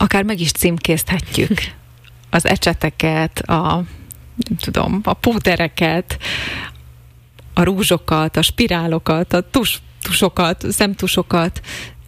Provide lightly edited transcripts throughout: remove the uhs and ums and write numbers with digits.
akár meg is címkézhetjük az ecseteket, a púdereket, a rúzsokat, a spirálokat, a tusokat, szemtusokat,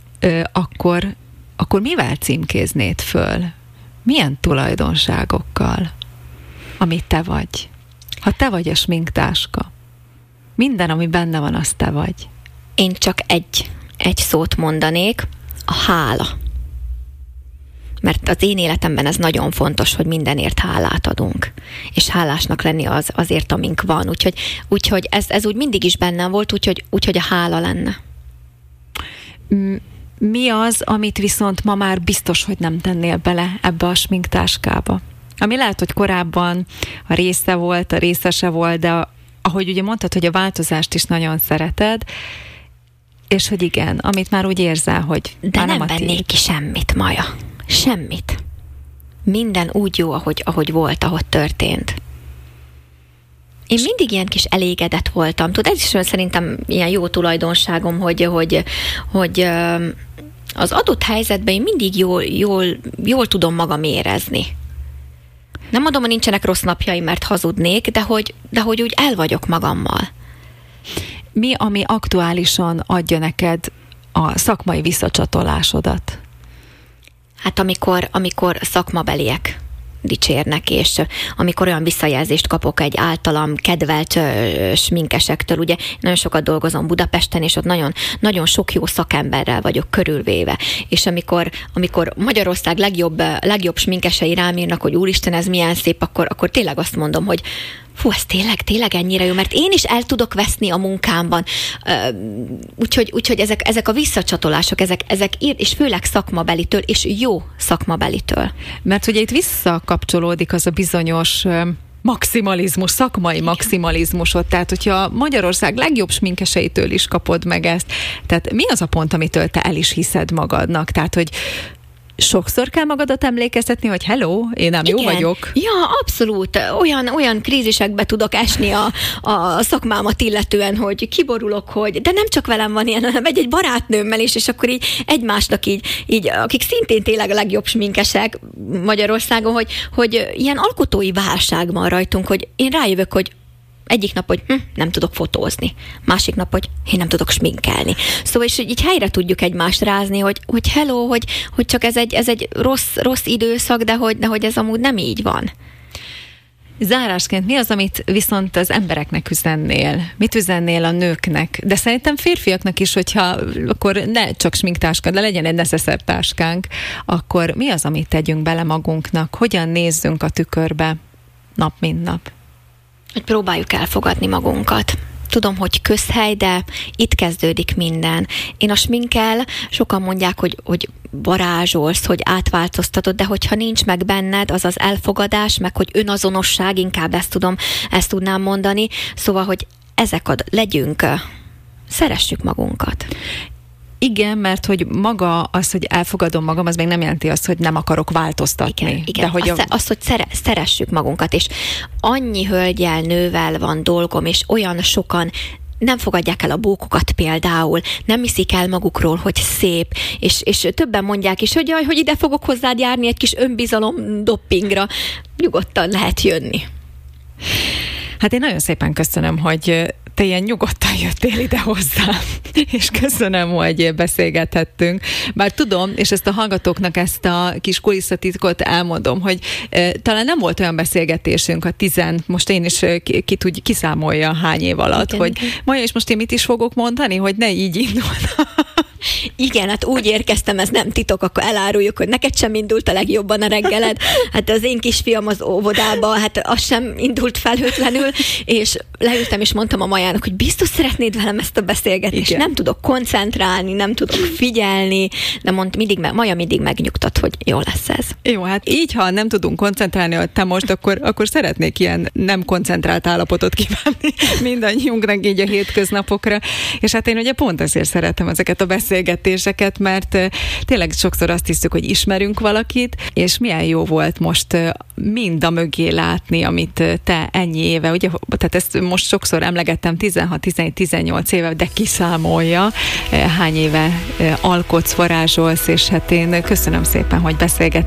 akkor mivel címkéznéd föl? Milyen tulajdonságokkal, amit te vagy? Ha te vagy a sminktáska, minden, ami benne van, az te vagy. Én csak egy szót mondanék, a hála. Mert az én életemben ez nagyon fontos, hogy mindenért hálát adunk. És hálásnak lenni azért, amink van. Úgyhogy ez úgy mindig is bennem volt, úgyhogy a hála lenne. Mi az, amit viszont ma már biztos, hogy nem tennél bele ebbe a sminktáskába? Ami lehet, hogy korábban a része volt, a részese volt, de ahogy ugye mondtad, hogy a változást is nagyon szereted, és hogy igen, amit már úgy érzel, hogy de nem vennék ki semmit, Maja. Semmit. Minden úgy jó, ahogy volt, ahogy történt. Én mindig ilyen kis elégedett voltam. Tudod, ez is szerintem ilyen jó tulajdonságom, hogy az adott helyzetben én mindig jól tudom magam érezni. Nem mondom, hogy nincsenek rossz napjaim, mert hazudnék, de hogy úgy el vagyok magammal. Mi, ami aktuálisan adja a szakmai visszacsatolásodat? Hát amikor szakmabeliek dicsérnek, és amikor olyan visszajelzést kapok egy általam kedvelt sminkesektől, ugye nagyon sokat dolgozom Budapesten, és ott nagyon, nagyon sok jó szakemberrel vagyok körülvéve. És amikor Magyarország legjobb sminkesei rám írnak, hogy úristen, ez milyen szép, akkor tényleg azt mondom, hogy fú, ez tényleg ennyire jó, mert én is el tudok veszni a munkámban. Úgyhogy ezek a visszacsatolások, ezek és főleg szakmabelitől, és jó szakmabelitől. Mert ugye itt visszakapcsolódik az a bizonyos maximalizmus, szakmai maximalizmusod, tehát hogyha Magyarország legjobb sminkeseitől is kapod meg ezt, tehát mi az a pont, amitől te el is hiszed magadnak? Tehát, hogy sokszor kell magadat emlékeztetni, hogy hello, én nem jó vagyok. Ja, abszolút. Olyan krízisekbe tudok esni a szakmámat illetően, hogy kiborulok, de nem csak velem van ilyen, hanem egy barátnőmmel is, és akkor így egymásnak így akik szintén tényleg a legjobb sminkesek Magyarországon, hogy ilyen alkotói válság van rajtunk, hogy én rájövök, hogy egyik nap, hogy nem tudok fotózni. Másik nap, hogy én nem tudok sminkelni. Szóval és így helyre tudjuk egymást rázni, hogy hello, hogy csak ez egy rossz időszak, de hogy ez amúgy nem így van. Zárásként mi az, amit viszont az embereknek üzennél? Mit üzennél a nőknek? De szerintem férfiaknak is, hogyha akkor ne csak sminktáska, de legyen egy neszeszertáskánk, akkor mi az, amit tegyünk bele magunknak? Hogyan nézzünk a tükörbe nap, mint nap? Hogy próbáljuk elfogadni magunkat. Tudom, hogy közhely, de itt kezdődik minden. Én a sminkkel, sokan mondják, hogy varázsolsz, hogy átváltoztatod, de hogyha nincs meg benned, az az elfogadás, meg hogy önazonosság, inkább ezt tudnám mondani. Szóval, hogy szeressük magunkat. Igen, mert hogy maga az, hogy elfogadom magam, az még nem jelenti azt, hogy nem akarok változtatni. Igen. De hogy hogy szeressük magunkat, és annyi hölgyel, nővel van dolgom, és olyan sokan nem fogadják el a bókokat például, nem hiszik el magukról, hogy szép, és többen mondják is, hogy jaj, hogy ide fogok hozzád járni egy kis önbizalom doppingra. Nyugodtan lehet jönni. Hát én nagyon szépen köszönöm, hogy te ilyen nyugodtan jöttél ide hozzám, és köszönöm, hogy beszélgethettünk. Bár tudom, és ezt a hallgatóknak ezt a kis kulisszatitkot elmondom, hogy talán nem volt olyan beszélgetésünk most én is kiszámolja hány év alatt, igen, hogy Maja, és most én mit is fogok mondani, hogy ne így indulna. Igen, hát úgy érkeztem, ez nem titok, akkor eláruljuk, hogy neked sem indult a legjobban a reggeled. Hát az én kisfiam az óvodába, hát az sem indult felhőtlenül, és leültem és mondtam a Majának, hogy biztos szeretnéd velem ezt a beszélgetést. Igen. Nem tudok koncentrálni, nem tudok figyelni, de Maja mindig megnyugtat, hogy jó lesz ez. Jó, hát így, ha nem tudunk koncentrálni, hogy te most, akkor szeretnék ilyen nem koncentrált állapotot kívánni mindannyiunknak így a hétköznapokra. És hát én ugye pont ezért szeretem ezeket a beszélgetéseket, mert tényleg sokszor azt hiszük, hogy ismerünk valakit, és milyen jó volt most mind a mögé látni, amit te ennyi éve, ugye, tehát ezt most sokszor emlegettem, 16, 17, 18 éve, de kiszámolja, hány éve alkotsz, varázsolsz, és hát én köszönöm szépen, hogy beszélgettünk.